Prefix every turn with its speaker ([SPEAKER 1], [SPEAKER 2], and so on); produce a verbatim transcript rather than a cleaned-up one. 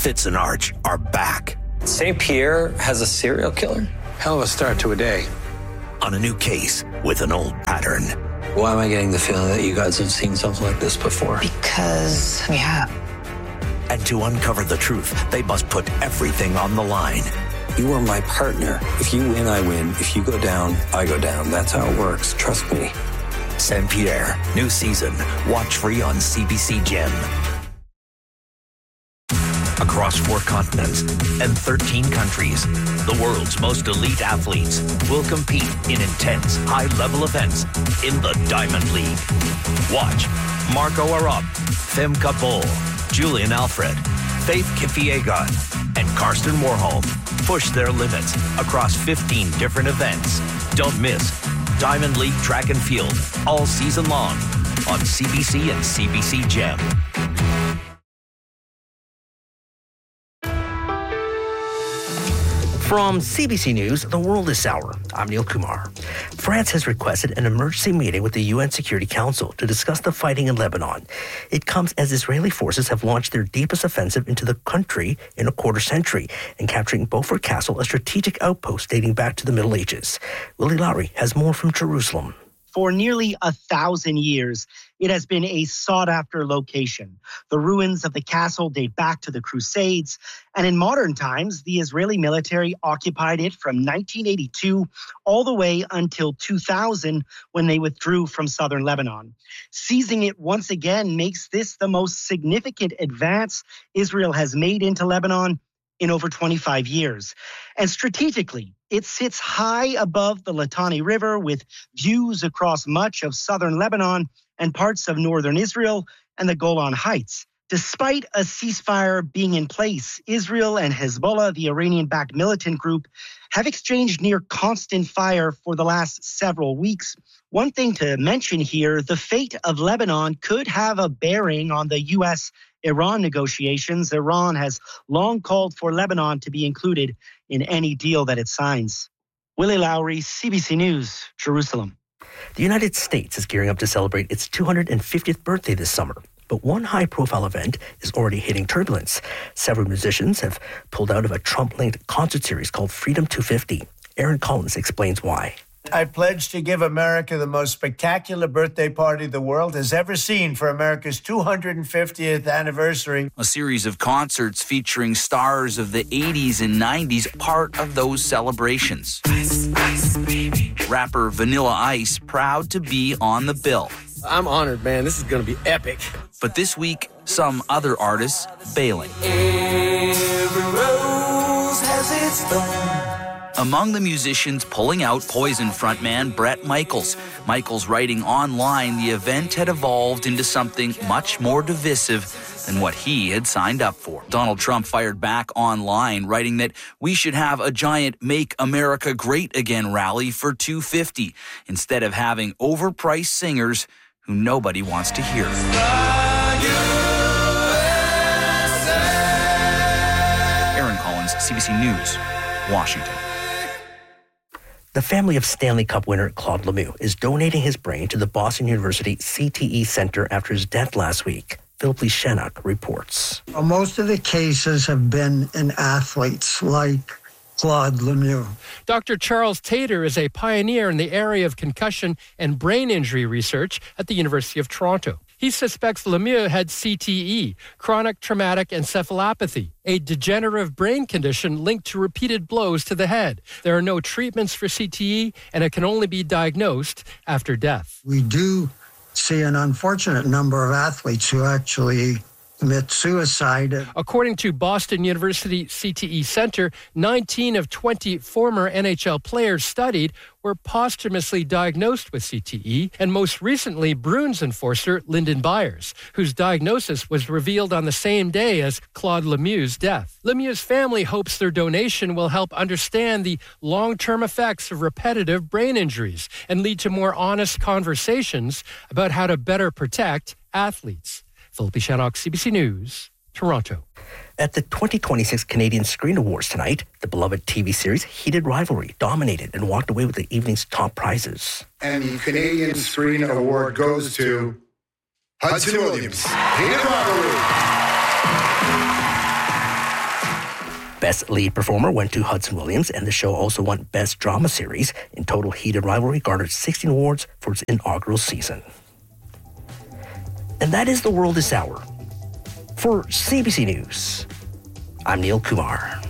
[SPEAKER 1] Fitz and Arch are back.
[SPEAKER 2] Saint Pierre has a serial killer?
[SPEAKER 3] Hell of a start to a day.
[SPEAKER 1] On a new case with an old pattern.
[SPEAKER 2] Why am I getting the feeling that you guys have seen something like this before?
[SPEAKER 4] Because we have.
[SPEAKER 1] And to uncover the truth, they must put everything on the line.
[SPEAKER 2] You are my partner. If you win, I win. If you go down, I go down. That's how it works. Trust me.
[SPEAKER 1] Saint Pierre, new season. Watch free on C B C Gem. Across four continents and thirteen countries, the world's most elite athletes will compete in intense, high-level events in the Diamond League. Watch Marco Arop, Femke Bol, Julian Alfred, Faith Kipyegon, and Karsten Warholm push their limits across fifteen different events. Don't miss Diamond League Track and Field all season long on C B C and C B C Gem.
[SPEAKER 5] From C B C News, The World This Hour, I'm Neil Kumar. France has requested an emergency meeting with the U N Security Council to discuss the fighting in Lebanon. It comes as Israeli forces have launched their deepest offensive into the country in a quarter century and capturing Beaufort Castle, a strategic outpost dating back to the Middle Ages. Willie Lowry has more from Jerusalem.
[SPEAKER 6] For nearly a thousand years, it has been a sought-after location. The ruins of the castle date back to the Crusades, and in modern times, the Israeli military occupied it from nineteen eighty-two all the way until two thousand, when they withdrew from southern Lebanon. Seizing it once again makes this the most significant advance Israel has made into Lebanon in over twenty-five years. And strategically, it sits high above the Litani River with views across much of southern Lebanon and parts of northern Israel and the Golan Heights. Despite a ceasefire being in place, Israel and Hezbollah, the Iranian-backed militant group, have exchanged near constant fire for the last several weeks. One thing to mention here, the fate of Lebanon could have a bearing on the U S Iran negotiations. Iran has long called for Lebanon to be included in any deal that it signs. Willie Lowry, C B C News, Jerusalem.
[SPEAKER 5] The United States is gearing up to celebrate its two hundred fiftieth birthday this summer. But one high-profile event is already hitting turbulence. Several musicians have pulled out of a Trump-linked concert series called Freedom two fifty. Aaron Collins explains why.
[SPEAKER 7] I pledge to give America the most spectacular birthday party the world has ever seen for America's two hundred fiftieth anniversary.
[SPEAKER 8] A series of concerts featuring stars of the eighties and nineties, part of those celebrations. Ice, ice, baby. Rapper Vanilla Ice proud to be on the bill.
[SPEAKER 3] I'm honored, man. This is going to be epic.
[SPEAKER 8] But this week, some other artists bailing.
[SPEAKER 9] Every rose has its thorn.
[SPEAKER 8] Among the musicians pulling out, Poison frontman Bret Michaels. Michaels writing online the event had evolved into something much more divisive than what he had signed up for. Donald Trump fired back online, writing that we should have a giant Make America Great Again rally for two fifty, instead of having overpriced singers who nobody wants to hear. Aaron Collins, C B C News, Washington.
[SPEAKER 5] The family of Stanley Cup winner Claude Lemieux is donating his brain to the Boston University C T E Center after his death last week. Philip Lee Shannock reports.
[SPEAKER 10] Well, most of the cases have been in athletes like Claude Lemieux.
[SPEAKER 11] Doctor Charles Tater is a pioneer in the area of concussion and brain injury research at the University of Toronto. He suspects Lemieux had C T E, chronic traumatic encephalopathy, a degenerative brain condition linked to repeated blows to the head. There are no treatments for C T E, and it can only be diagnosed after death.
[SPEAKER 10] We do see an unfortunate number of athletes who actually commit suicide.
[SPEAKER 11] According to Boston University C T E Center, nineteen of twenty former N H L players studied were posthumously diagnosed with C T E, and most recently Bruins enforcer Lyndon Byers, whose diagnosis was revealed on the same day as Claude Lemieux's death. Lemieux's family hopes their donation will help understand the long-term effects of repetitive brain injuries and lead to more honest conversations about how to better protect athletes. Philip Shannock, C B C News, Toronto.
[SPEAKER 5] At the twenty twenty-six Canadian Screen Awards tonight, the beloved T V series Heated Rivalry dominated and walked away with the evening's top prizes.
[SPEAKER 12] And the Canadian Screen Award goes to Hudson Williams. Heated Rivalry.
[SPEAKER 5] Best Lead Performer went to Hudson Williams, and the show also won Best Drama Series. In total, Heated Rivalry garnered sixteen awards for its inaugural season. And that is The World This Hour. For C B C News, I'm Neil Kumar.